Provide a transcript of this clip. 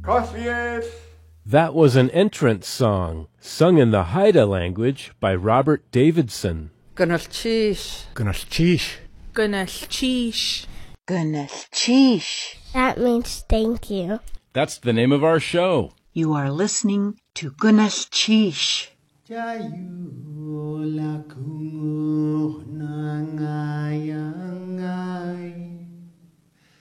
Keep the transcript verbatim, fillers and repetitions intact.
That was an entrance song, sung in the Haida language by Robert Davidson. Gunalchish. Gunalchish. Gunalchish. Gunalchish. That means thank you. That's the name of our show. You are listening to Gunalchish. Jayu la kungo